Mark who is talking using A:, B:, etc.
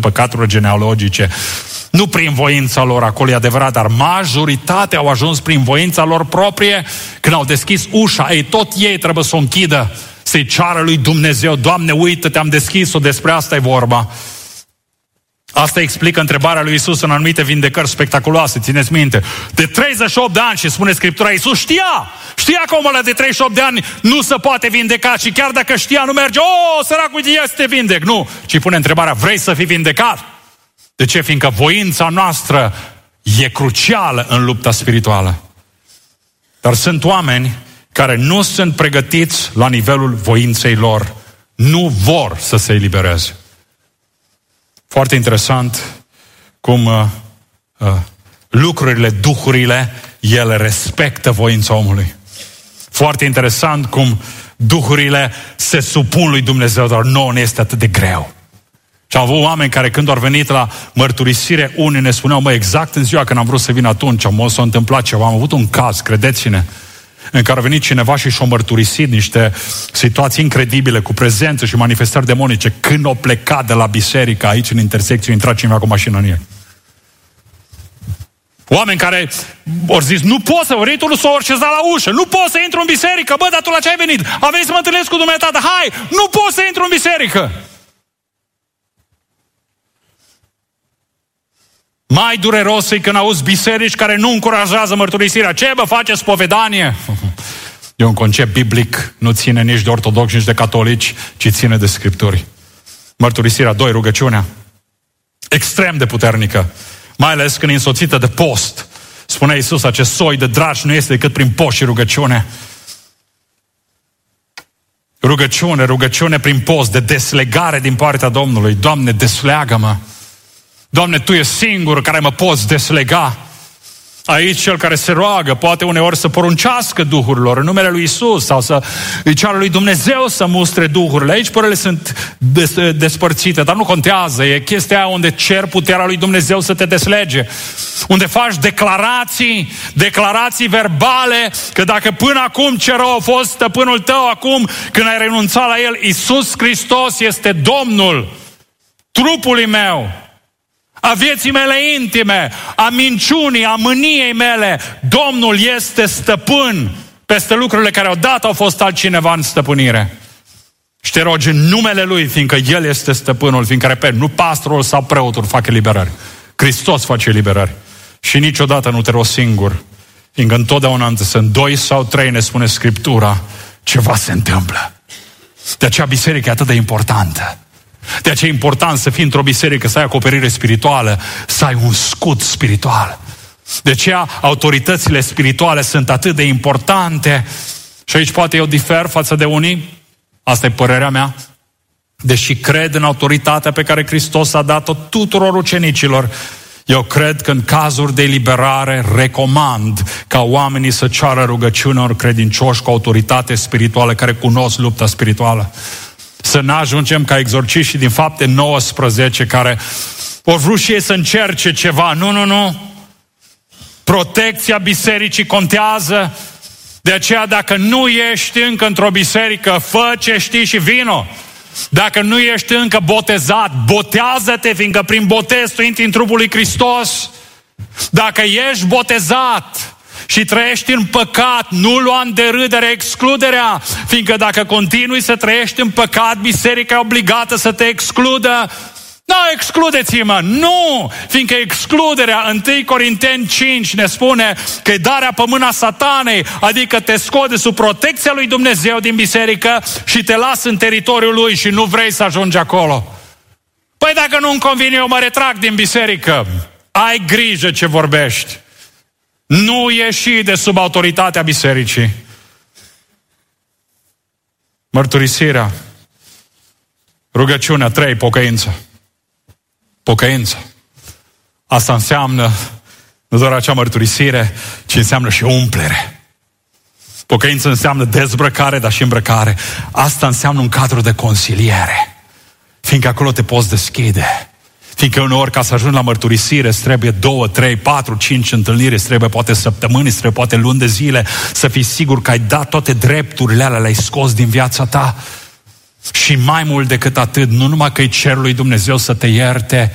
A: păcaturile genealogice. Nu prin voința lor, acolo e adevărat, dar majoritatea au ajuns prin voința lor proprie. Când au deschis ușa, tot ei trebuie să o închidă, să-i ceară lui Dumnezeu: Doamne, uită, te-am deschis-o, despre asta e vorba. Asta explică întrebarea lui Iisus în anumite vindecări spectaculoase, țineți minte. De 38 de ani, și spune Scriptura, Iisus știa că omul ăla de 38 de ani nu se poate vindeca și chiar dacă știa, nu merge: săracul, ia să te vindec. Nu, ci pune întrebarea: vrei să fii vindecat? De ce? Fiindcă voința noastră e crucială în lupta spirituală. Dar sunt oameni care nu sunt pregătiți la nivelul voinței lor. Nu vor să se elibereze. Foarte interesant cum lucrurile, duhurile, ele respectă voința omului. Foarte interesant cum duhurile se supun lui Dumnezeu, dar nouă ne este atât de greu. Și am avut oameni care, când au venit la mărturisire, unii ne spuneau: exact în ziua când am vrut să vin atunci, s-a întâmplat ceva. Am avut un caz, credeți-ne, în care a venit cineva și și-a mărturisit niște situații incredibile, cu prezență și manifestări demonice. Când au plecat de la biserică, aici în intersecție, a intrat cineva cu mașină în el. Oameni care au zis: nu pot să, ritul s-a așezat la ușă, nu pot să intru în biserică. Dar tu la ce ai venit? Am venit să mă întâlnesc cu dumneavoastră. Hai, nu pot să intru în biserică. Mai dureros e când auzi biserici care nu încurajează mărturisirea. Ce face spovedanie? E un concept biblic, nu ține nici de ortodoxi, nici de catolici, ci ține de Scripturi. Mărturisirea, 2, rugăciunea. Extrem de puternică, mai ales când e însoțită de post. Spunea Iisus, acest soi de dragi nu este decât prin post și rugăciune. Rugăciune prin post, de deslegare din partea Domnului. Doamne, desleagă-mă. Doamne, Tu ești singurul care mă poți deslega. Aici cel care se roagă poate uneori să poruncească duhurilor în numele lui Iisus sau să îi ceară lui Dumnezeu să mustre duhurile. Aici părele sunt despărțite, dar nu contează. E chestia aia unde cer puterea lui Dumnezeu să te deslege. Unde faci declarații verbale, că dacă până acum ce rău a fost stăpânul tău, acum când ai renunțat la El, Iisus Hristos este Domnul trupului meu, a vieții mele intime, a minciunii, a mâniei mele. Domnul este stăpân peste lucrurile care odată au fost altcineva în stăpânire. Și te rogi în numele Lui, fiindcă El este stăpânul, fiindcă, repet, nu pastorul sau preotul fac eliberări. Hristos face eliberări. Și niciodată nu te rogi singur, fiindcă întotdeauna sunt 2 sau 3, ne spune Scriptura, ceva se întâmplă. De aceea biserica e atât de importantă. De aceea e important să fii într-o biserică, să ai acoperire spirituală, să ai un scut spiritual. De aceea autoritățile spirituale sunt atât de importante. Și aici poate eu difer față de unii, asta e părerea mea, deși cred în autoritatea pe care Hristos a dat-o tuturor ucenicilor. Eu cred că în cazuri de eliberare recomand ca oamenii să ceară rugăciune unor credincioși cu autoritate spirituală care cunosc lupta spirituală. Să nu ajungem ca exorciștii din Fapte 19 care au vrut și ei să încerce ceva. Nu. Protecția bisericii contează. De aceea dacă nu ești încă într-o biserică, fă ce știi și vino. Dacă nu ești încă botezat, botează-te, fiindcă prin botez tu intri în trupul lui Hristos. Dacă ești botezat și trăiești în păcat, nu lua în derâdere excluderea, fiindcă dacă continui să trăiești în păcat, biserica e obligată să te excludă. Nu, excludeți-mă! Nu! Fiindcă excluderea, 1 Corinteni 5 ne spune că e darea pe mâna satanei, adică te scode sub protecția lui Dumnezeu din biserică și te lasă în teritoriul lui și nu vrei să ajungi acolo. Păi dacă nu-mi convine, eu mă retrag din biserică. Ai grijă ce vorbești. Nu ieși de sub autoritatea bisericii. Mărturisirea. Rugăciunea 3, pocăință. Pocăință. Asta înseamnă nu doar acea mărturisire, ci înseamnă și umplere. Pocăință înseamnă dezbrăcare, dar și îmbrăcare. Asta înseamnă un cadru de consiliere. Fiindcă acolo te poți deschide. Fiindcă uneori ca să ajungi la mărturisire îți trebuie 2, 3, 4, 5 întâlniri, îți trebuie poate săptămâni, îți trebuie poate luni de zile, să fii sigur că ai dat toate drepturile alea, le-ai scos din viața ta. Și mai mult decât atât, nu numai că e cerul lui Dumnezeu să te ierte,